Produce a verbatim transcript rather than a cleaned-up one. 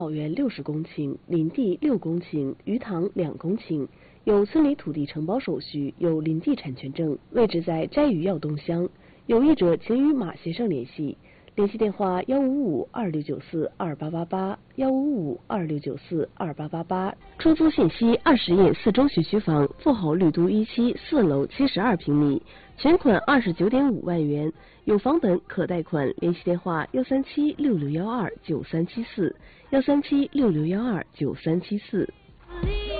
草原六十公顷，林地六公顷，鱼塘两公顷，有村里土地承包手续，有林地产权证，位置在斋鱼耀东乡。有意者请与马先生联系，联系电话：幺五五二六九四二八八八，幺五五二六九四二八八八。出租信息：二十页四中学区房，富豪绿都一期四楼七十二平米，全款二十九点五万元，有房本可贷款。联系电话：幺三七六六幺二九三七四，幺三七六六幺二九三七四。